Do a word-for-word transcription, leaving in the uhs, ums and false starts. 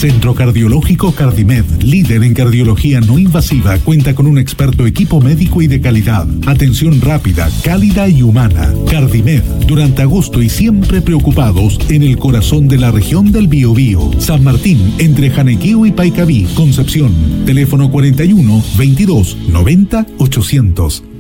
Centro Cardiológico Cardimed, líder en cardiología no invasiva, cuenta con un experto equipo médico y de calidad. Atención rápida, cálida y humana. Cardimed, durante agosto y siempre preocupados en el corazón de la región del Biobío. San Martín, entre Janequeo y Paicaví, Concepción. Teléfono cuarenta y uno, veintidós, noventa, ochocientos.